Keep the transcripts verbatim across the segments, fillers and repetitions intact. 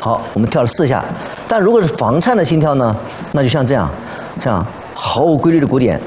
好，我们跳了四下。但如果是房颤的心跳呢，那就像这样，这样毫无规律的鼓点。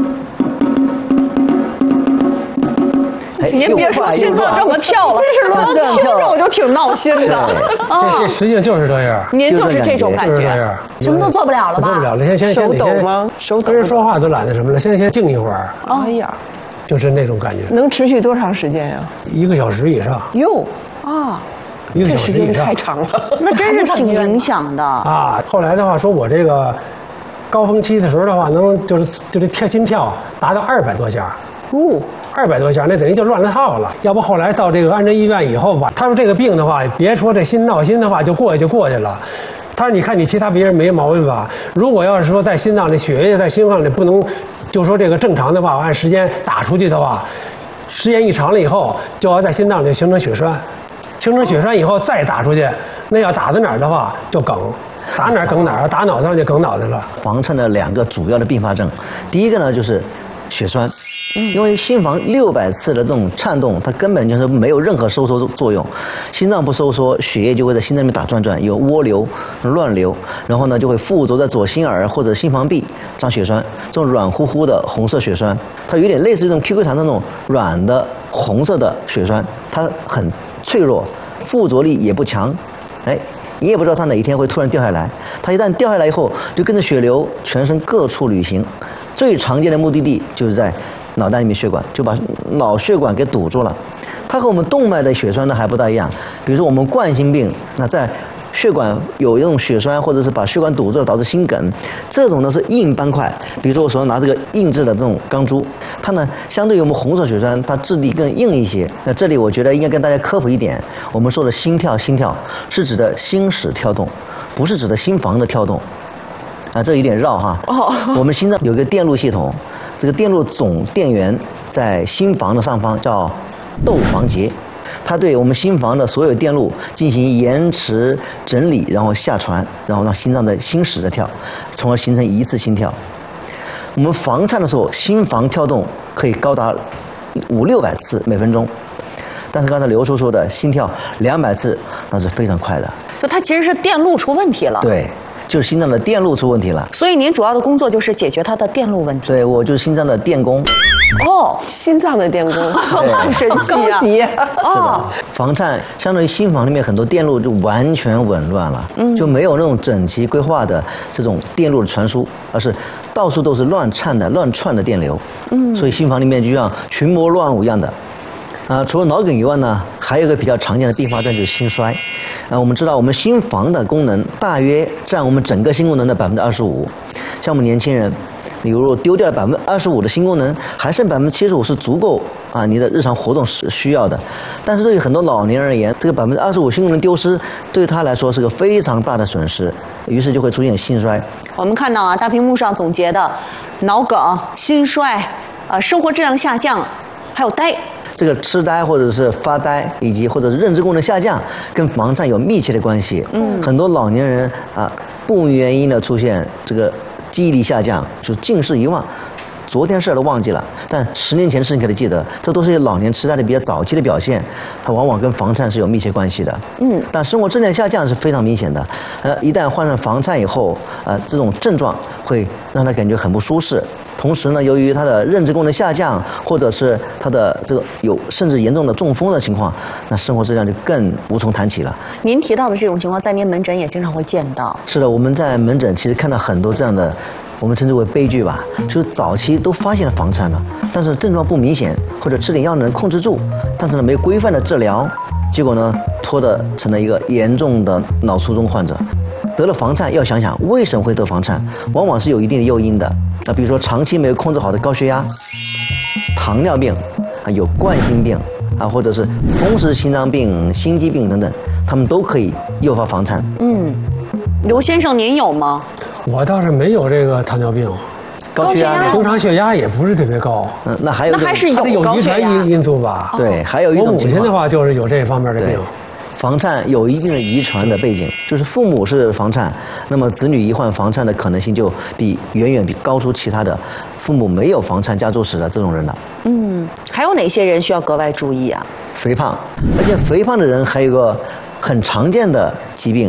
您别说心脏这么跳了，这是乱听着我就挺闹心的。 这这实际上就是这样。 您就是这种感觉， 就是这样， 什么都做不了了吧？ 做不了了，先先先手抖吗？手抖。 跟人说话都懒得什么了，先先静一会儿。 哎呀， 就是那种感觉。 能持续多长时间呀？ 一个小时以上。 哟啊， 一个小时以上。 太长了， 那真是挺影响的啊。后来的话，说我这个高峰期的时候的话，能就是就这跳心跳达到二百多下。 哦。 二百多下，那等于就乱了套了。要不后来到这个安贞医院以后吧，他说这个病的话，别说这心闹心的话，就过去就过去了。他说你看你其他别人没毛病吧？如果要是说在心脏里血液在心脏里不能，就说这个正常的话，按时间打出去的话，时间一长了以后，就要在心脏里形成血栓，形成血栓以后再打出去，那要打在哪儿的话就梗。打哪儿梗哪儿，打脑袋上就梗脑袋了。 房颤的两个主要的并发症，第一个呢就是血栓。因为心房六百次的这种颤动，它根本就是没有任何收缩作用，心脏不收缩，血液就会在心脏里面打转转，有涡流、乱流，然后呢就会附着在左心耳或者心房壁长血栓，这种软乎乎的红色血栓，它有点类似于这种 Q Q 糖的那种软的红色的血栓，它很脆弱，附着力也不强，哎。你也不知道它哪一天会突然掉下来，它一旦掉下来以后，就跟着血流全身各处旅行，最常见的目的地就是在脑袋里面血管，就把脑血管给堵住了。它和我们动脉的血栓呢还不大一样，比如说我们冠心病，那在血管有一种血栓，或者是把血管堵住了导致心梗，这种呢是硬斑块，比如说我手上拿这个硬质的这种钢珠，它呢相对于我们红色血栓，它质地更硬一些。那这里我觉得应该跟大家科普一点，我们说的心跳，心跳是指的心室跳动，不是指的心房的跳动。啊，这有点绕哈。哦。我们心脏有一个电路系统，这个电路总电源在心房的上方，叫窦房结。它对我们心房的所有电路进行延迟整理，然后下传，然后让心脏的心室在跳，从而形成一次心跳。我们房颤的时候，心房跳动可以高达五六百次每分钟，但是刚才刘叔说的心跳两百次，那是非常快的。 就它其实是电路出问题了。 对。就是心脏的电路出问题了， 所以您主要的工作就是解决它的电路问题。 对，我就是心脏的电工。 哦，心脏的电工，好神奇啊！高级哦，房颤相当于心房里面很多电路就完全紊乱了，嗯，就没有那种整齐规划的这种电路的传输，而是到处都是乱颤的、乱窜的电流。嗯，所以心房里面就像群魔乱舞一样的。啊，除了脑梗以外呢，还有一个比较常见的并发症就是心衰。啊，我们知道我们心房的功能大约占我们整个心功能的百分之二十五。像我们年轻人，比如丢掉了百分之二十五的心功能，还剩百分之七十五是足够啊你的日常活动是需要的。但是对于很多老年人而言，这个百分之二十五心功能丢失，对他来说是个非常大的损失，于是就会出现心衰。 我们看到啊，大屏幕上总结的脑梗、心衰、呃生活质量下降，还有呆。 这个痴呆或者是发呆，以及或者是认知功能下降，跟房颤有密切的关系。嗯，很多老年人啊，不明原因的出现这个记忆力下降，就近视遗忘，昨天事儿都忘记了，但十年前的事情可得记得，这都是老年痴呆的比较早期的表现，它往往跟房颤是有密切关系的。嗯，但生活质量下降是非常明显的。呃，一旦患上房颤以后，呃，这种症状会让他感觉很不舒适。同时呢，由于他的认知功能下降，或者是他的这个有甚至严重的中风的情况，那生活质量就更无从谈起了。 您提到的这种情况，在您门诊也经常会见到。 是的，我们在门诊其实看到很多这样的，我们称之为悲剧吧，就是早期都发现了房颤了，但是症状不明显，或者吃点药能控制住，但是呢没有规范的治疗，结果呢拖得成了一个严重的脑卒中患者。得了房颤，要想想为什么会得房颤，往往是有一定的诱因的。啊，比如说长期没有控制好的高血压、糖尿病啊，有冠心病啊，或者是风湿心脏病、心肌病等等，他们都可以诱发房颤。 嗯，刘先生，您有吗？ 我倒是没有这个糖尿病， 高血压， 通常血压也不是特别高。 嗯，那还有那还是有有遗传因因素吧？ 对，还有一种情况， 我母亲的话就是有这方面的病。 房颤有一定的遗传的背景，就是父母是房颤，那么子女罹患房颤的可能性就比远远比高出其他的父母没有房颤家族史的这种人了。 嗯，还有哪些人需要格外注意啊？ 肥胖，而且肥胖的人还有一个很常见的疾病。